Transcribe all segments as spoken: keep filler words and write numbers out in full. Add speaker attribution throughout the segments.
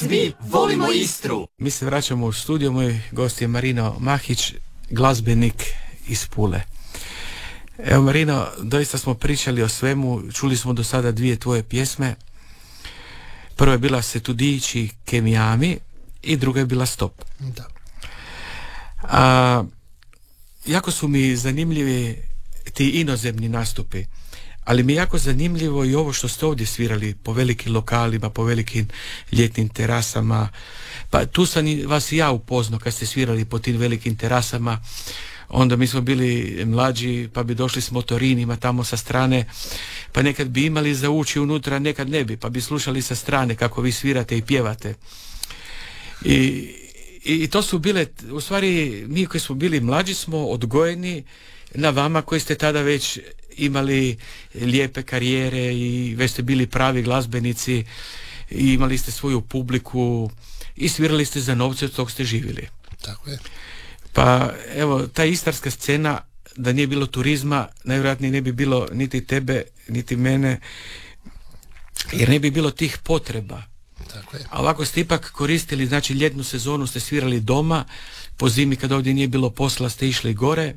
Speaker 1: Svi volimo Istru.
Speaker 2: Mi se vraćamo u studio, moj gost je Marino Mahić, glazbenik iz Pule. Evo Marino, doista smo pričali o svemu, čuli smo do sada dvije tvoje pjesme. Prva je bila Se tu dići che mi ami i druga je bila Stop.
Speaker 3: Da.
Speaker 2: A, jako su mi zanimljivi ti inozemni nastupi, ali mi je jako zanimljivo i ovo što ste ovdje svirali po velikim lokalima, po velikim ljetnim terasama. Pa tu sam i vas i ja upoznao kad ste svirali po tim velikim terasama. Onda mi smo bili mlađi, pa bi došli s motorinima tamo sa strane, pa nekad bi imali za ući unutra, nekad ne bi, pa bi slušali sa strane kako vi svirate i pjevate. I, i, i to su bile, u stvari mi koji smo bili mlađi smo odgojeni na vama koji ste tada već imali lijepe karijere i već ste bili pravi glazbenici i imali ste svoju publiku i svirali ste za novce, od tog ste živjeli.
Speaker 3: Tako je.
Speaker 2: Pa evo, ta istarska scena, da nije bilo turizma, najvjerojatnije ne bi bilo niti tebe, niti mene, jer ne bi bilo tih potreba.
Speaker 3: Tako je.
Speaker 2: A ovako ste ipak koristili, znači ljetnu sezonu ste svirali doma, po zimi kad ovdje nije bilo posla ste išli gore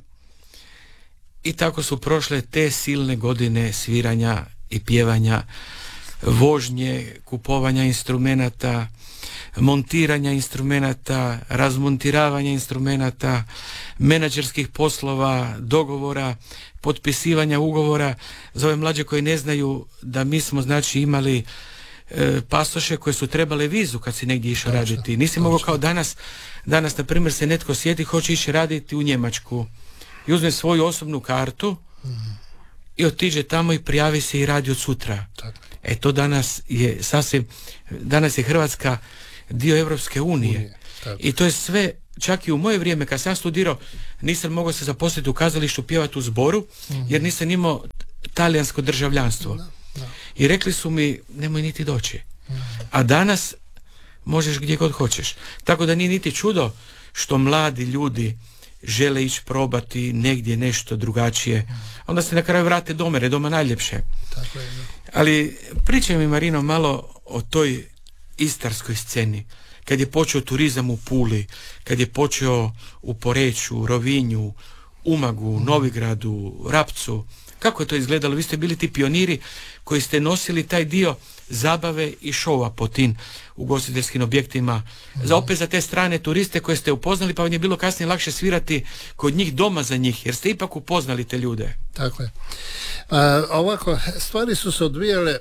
Speaker 2: i tako su prošle te silne godine sviranja i pjevanja, vožnje, kupovanja instrumenata, montiranja instrumenata, razmontiravanja instrumenata, menadžerskih poslova, dogovora, potpisivanja ugovora. Za ove mlađe koji ne znaju da mi smo znači imali e, pasoše koje su trebale vizu kad si negdje išao raditi. Nisi mogao kao danas, danas na primjer se netko sjeti, hoće ići raditi u Njemačku i uzme svoju osobnu kartu mm-hmm. i otiđe tamo i prijavi se i radi od sutra.
Speaker 3: Tako.
Speaker 2: E to danas je sasvim, danas je Hrvatska dio Europske unije. Unije, i to je sve, čak i u moje vrijeme kad sam studirao nisam mogao se zaposliti u kazalištu, pjevati u zboru mm-hmm. jer nisam imao talijansko državljanstvo. No, no. I rekli su mi nemoj niti doći. Mm-hmm. A danas možeš gdje god hoćeš. Tako da nije niti čudo što mladi ljudi žele ići probati negdje nešto drugačije. Mm-hmm. Onda se na kraju vrate doma jer je doma najljepše.
Speaker 3: Tako je, no.
Speaker 2: Ali pričaj mi Marino malo o toj istarskoj sceni, kad je počeo turizam u Puli, kad je počeo u Poreču, Rovinju, Umagu, Novigradu, Rapcu, kako je to izgledalo? Vi ste bili ti pioniri koji ste nosili taj dio zabave i šova po tim ugostiteljskim objektima, za opet za te strane turiste koje ste upoznali, pa vam je bilo kasnije lakše svirati kod njih doma za njih, jer ste ipak upoznali te ljude.
Speaker 3: Tako je. A, ovako, stvari su se odvijale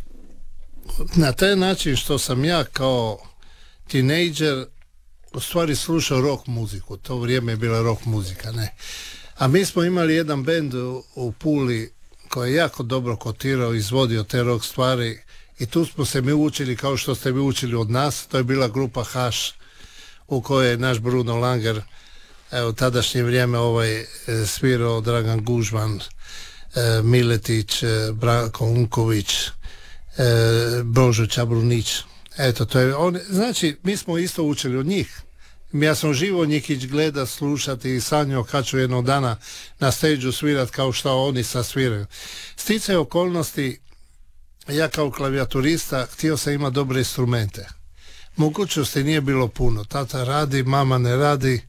Speaker 3: na taj način što sam ja kao tinejdžer u stvari slušao rock muziku. To vrijeme je bila rock muzika, ne. A mi smo imali jedan bend u, u Puli koji je jako dobro kotirao, izvodio te rock stvari i tu smo se mi učili kao što ste mi učili od nas. To je bila grupa Haš u kojoj je naš Bruno Langer, evo u tadašnje vrijeme ovaj svirao Dragan Gužvan, e, Miletić, e, Branko Unković, E, Božo Čabrunić. Eto, to je on, znači mi smo isto učili od njih. Ja sam živo njih gleda, slušati i sanjao kad ću jednog dana na stage svirat kao što oni sad sviraju. Sticaj okolnosti, ja kao klavijaturista htio sam imati dobre instrumente. Mogućnosti nije bilo puno. Tata radi, mama ne radi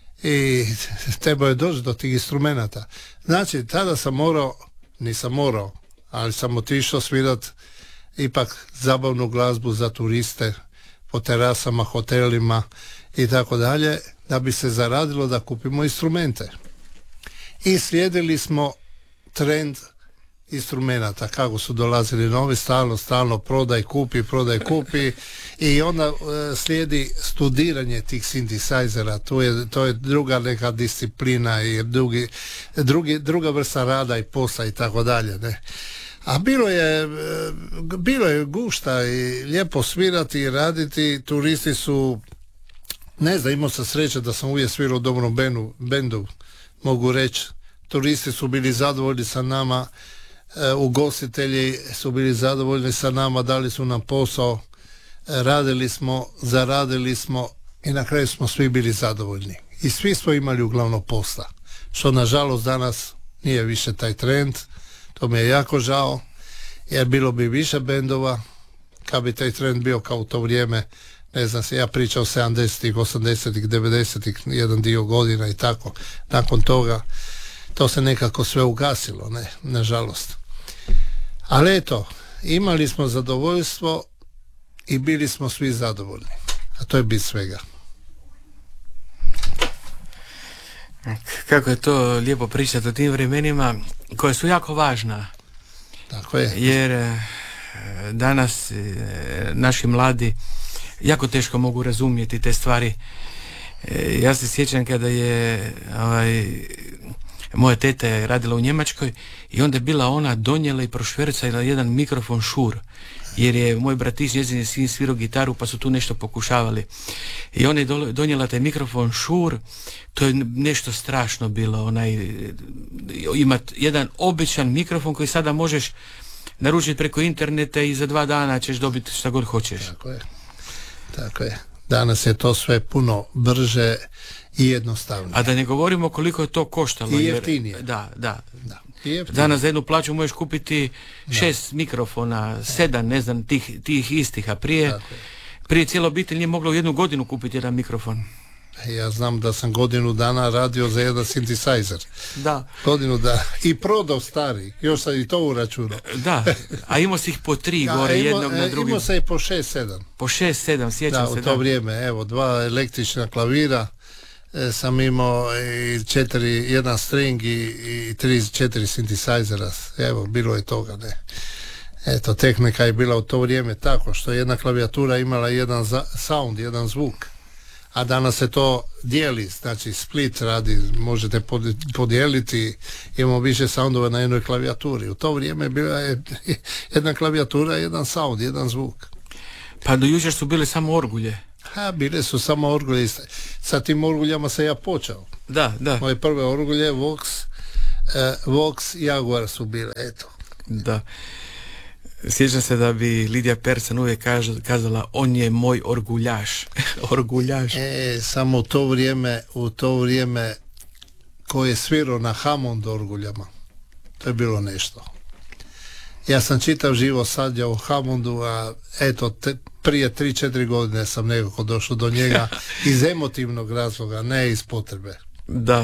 Speaker 3: i treba je doći do tih instrumenata. Znači, tada sam morao, nisam morao, ali sam otišao svirat ipak zabavnu glazbu za turiste po terasama, hotelima i tako dalje, da bi se zaradilo da kupimo instrumente. I slijedili smo trend instrumenata, kako su dolazili novi, stalno, stalno prodaj, kupi, prodaj, kupi i onda uh, slijedi studiranje tih synthesizera, to je, to je druga neka disciplina i drugi, drugi, druga vrsta rada i posla i tako dalje, ne. A bilo je, bilo je gušta i lijepo svirati i raditi. Turisti su, ne znam, imao sam sreće da sam uvijek svirao u dobrom bendu, bendu, mogu reći. Turisti su bili zadovoljni sa nama, e, ugostitelji su bili zadovoljni sa nama, dali su nam posao, e, radili smo, zaradili smo i na kraju smo svi bili zadovoljni. I svi smo imali uglavnom posla, što nažalost danas nije više taj trend. To mi je jako žao, jer bilo bi više bendova kad bi taj trend bio kao u to vrijeme, ne znam se, ja pričao sedamdesetih, osamdesetih, devedesetih, jedan dio godina i tako. Nakon toga to se nekako sve ugasilo, ne, nažalost. Ali eto, imali smo zadovoljstvo i bili smo svi zadovoljni. A to je bit svega.
Speaker 2: Kako je to lijepo pričati o tim vremenima koja su jako važna.
Speaker 3: Tako je.
Speaker 2: Jer e, danas e, naši mladi jako teško mogu razumjeti te stvari. E, ja se sjećam kada je ovaj, moja teta je radila u Njemačkoj i onda je bila ona donijela i prošvercala jedan mikrofon Shure, jer je moj bratić, njezin sin, svirao gitaru pa su tu nešto pokušavali. I ona je donijela taj mikrofon Shure, to je nešto strašno bilo, onaj, imat jedan običan mikrofon koji sada možeš naručiti preko interneta i za dva dana ćeš dobiti šta god hoćeš.
Speaker 3: Tako je. Tako je. Danas je to sve puno brže i jednostavno.
Speaker 2: A da ne govorimo koliko je to koštalo.
Speaker 3: I jeftinije.
Speaker 2: Jer, da, da.
Speaker 3: Da. I jeftinije.
Speaker 2: Danas za jednu plaću možeš kupiti šest da. mikrofona, sedam, ne znam, tih, tih istih, a prije, prije cijela obitelj nije mogla u jednu godinu kupiti jedan mikrofon.
Speaker 3: Ja znam da sam godinu dana radio za jedan synthesizer.
Speaker 2: Da.
Speaker 3: Godinu da i prodao stari, još sam i to uračunao.
Speaker 2: Da, a imao si ih po tri ja, gore, imao, jednog na drugim.
Speaker 3: Imao sam i po šest, sedam.
Speaker 2: Po šest, sedam, sjećam
Speaker 3: da,
Speaker 2: se.
Speaker 3: Da, u to
Speaker 2: da.
Speaker 3: vrijeme, evo, dva električna klavira, e, sam imao i četiri, jedan string i, i tri, četiri synthesizera. Evo, bilo je toga, ne. Eto, tehnika je bila u to vrijeme tako, što jedna klavijatura imala jedan za, sound, jedan zvuk. A danas se to dijeli, znači split radi, možete podijeliti, imamo više soundova na jednoj klavijaturi. U to vrijeme bila je jedna klavijatura, jedan sound, jedan zvuk.
Speaker 2: Pa do jučer su bile samo orgulje.
Speaker 3: Ha, bile su samo orgulje. Sa tim orguljama sam ja počeo.
Speaker 2: Da, da.
Speaker 3: Moje prve orgulje, Vox, eh, Vox i Jaguar su bile, eto.
Speaker 2: Da. Sjećam se da bi Lidija Persan uvijek kazala, on je moj orguljaš. Orguljaš.
Speaker 3: E, samo u to vrijeme, u to vrijeme ko je svirao na Hammond orguljama, to je bilo nešto. Ja sam čitav živo sadja u Hammondu, a eto, te, prije tri četiri godine sam nekako došao do njega iz emotivnog razloga, ne iz potrebe.
Speaker 2: Da.